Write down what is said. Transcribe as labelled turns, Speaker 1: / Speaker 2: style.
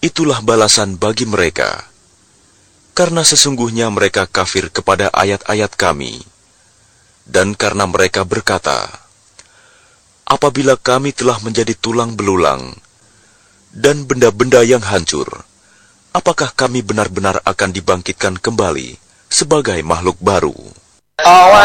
Speaker 1: itulah balasan bagi mereka, karena sesungguhnya mereka kafir kepada ayat-ayat kami, dan karena mereka berkata, apabila kami telah menjadi tulang belulang dan benda-benda yang hancur, apakah kami benar-benar akan dibangkitkan kembali sebagai makhluk baru?
Speaker 2: أَوَلَمْ